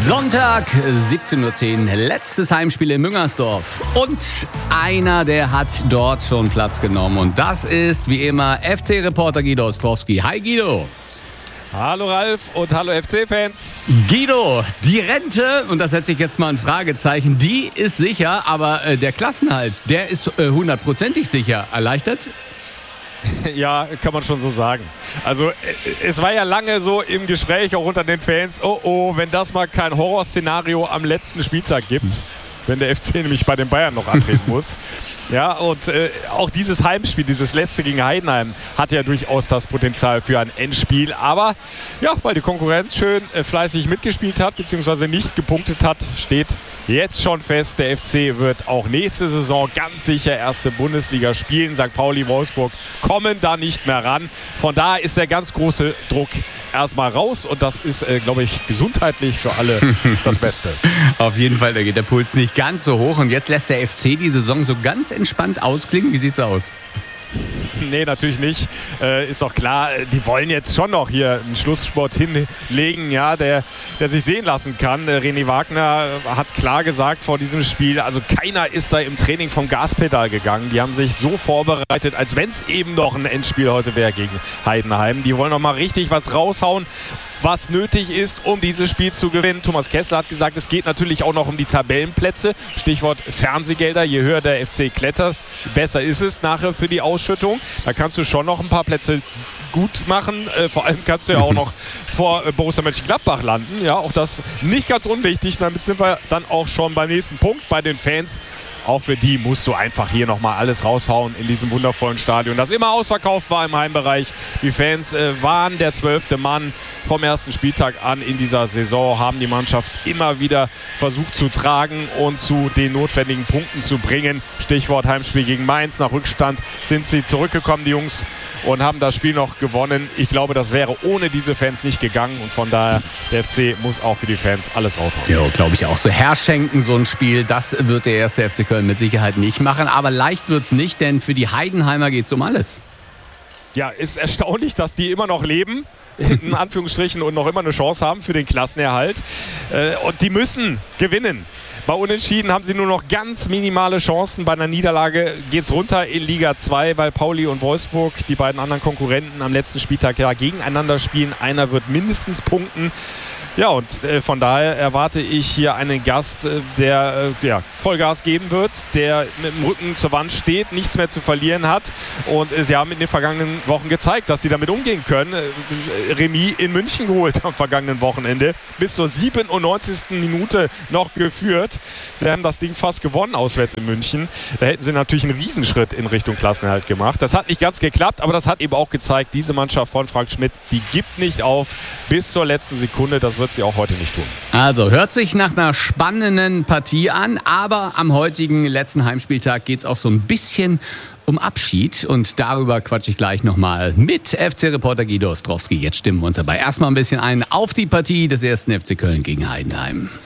Sonntag, 17:10 Uhr, letztes Heimspiel in Müngersdorf. Und einer, der hat dort schon Platz genommen. Und das ist, wie immer, FC-Reporter Guido Ostrowski. Hi Guido. Hallo Ralf und hallo FC-Fans. Guido, die Rente, und das setze ich jetzt mal ein Fragezeichen, die ist sicher, aber der Klassenhalt, der ist hundertprozentig sicher. Erleichtert? Ja, kann man schon so sagen. Also es war ja lange so im Gespräch auch unter den Fans, wenn das mal kein Horrorszenario am letzten Spieltag gibt, wenn der FC nämlich bei den Bayern noch antreten muss. Ja, und auch dieses Heimspiel, dieses letzte gegen Heidenheim, hat ja durchaus das Potenzial für ein Endspiel. Aber ja, weil die Konkurrenz schön fleißig mitgespielt hat, beziehungsweise nicht gepunktet hat, steht jetzt schon fest, der FC wird auch nächste Saison ganz sicher erste Bundesliga spielen. St. Pauli, Wolfsburg kommen da nicht mehr ran. Von daher ist der ganz große Druck erstmal raus. Und das ist, glaube ich, gesundheitlich für alle das Beste. Auf jeden Fall, da geht der Puls nicht ganz so hoch. Und jetzt lässt der FC die Saison so ganz entspannt ausklingen. Wie sieht's aus? Nee, natürlich nicht. Ist doch klar, die wollen jetzt schon noch hier einen Schlusssport hinlegen, ja, der sich sehen lassen kann. René Wagner hat klar gesagt vor diesem Spiel, also keiner ist da im Training vom Gaspedal gegangen. Die haben sich so vorbereitet, als wenn es eben noch ein Endspiel heute wäre gegen Heidenheim. Die wollen noch mal richtig was raushauen, was nötig ist, um dieses Spiel zu gewinnen. Thomas Kessler hat gesagt, es geht natürlich auch noch um die Tabellenplätze. Stichwort Fernsehgelder. Je höher der FC klettert, besser ist es nachher für die Ausschüttung. Da kannst du schon noch ein paar Plätze gut machen. Vor allem kannst du ja auch noch vor Borussia Mönchengladbach landen. Ja, auch das nicht ganz unwichtig. Damit sind wir dann auch schon beim nächsten Punkt bei den Fans. Auch für die musst du einfach hier nochmal alles raushauen in diesem wundervollen Stadion, das immer ausverkauft war im Heimbereich. Die Fans waren der 12. Mann vom ersten Spieltag an in dieser Saison, haben die Mannschaft immer wieder versucht zu tragen und zu den notwendigen Punkten zu bringen. Stichwort Heimspiel gegen Mainz. Nach Rückstand sind sie zurückgekommen, die Jungs, und haben das Spiel noch gewonnen. Ich glaube, das wäre ohne diese Fans nicht gegangen. Und von daher, der FC muss auch für die Fans alles raushauen. Ja, glaube ich auch. So herschenken, so ein Spiel, das wird der erste FC Köln mit Sicherheit nicht machen. Aber leicht wird es nicht, denn für die Heidenheimer geht es um alles. Ja, ist erstaunlich, dass die immer noch leben, in Anführungsstrichen, und noch immer eine Chance haben für den Klassenerhalt. Und die müssen gewinnen. Bei Unentschieden haben sie nur noch ganz minimale Chancen. Bei einer Niederlage geht es runter in Liga 2, weil Pauli und Wolfsburg, die beiden anderen Konkurrenten, am letzten Spieltag ja gegeneinander spielen. Einer wird mindestens punkten. Ja, und von daher erwarte ich hier einen Gast, der Vollgas geben wird, der mit dem Rücken zur Wand steht, nichts mehr zu verlieren hat. Und sie haben in den vergangenen Wochen gezeigt, dass sie damit umgehen können. Remis in München geholt am vergangenen Wochenende. Bis zur 97. Minute noch geführt. Sie haben das Ding fast gewonnen auswärts in München. Da hätten sie natürlich einen Riesenschritt in Richtung Klassenerhalt gemacht. Das hat nicht ganz geklappt, aber das hat eben auch gezeigt, diese Mannschaft von Frank Schmidt, die gibt nicht auf bis zur letzten Sekunde. Das wird sie auch heute nicht tun. Also hört sich nach einer spannenden Partie an, aber am heutigen letzten Heimspieltag geht es auch so ein bisschen um Abschied, und darüber quatsche ich gleich nochmal mit FC-Reporter Guido Ostrowski. Jetzt stimmen wir uns aber erstmal ein bisschen ein auf die Partie des ersten FC Köln gegen Heidenheim.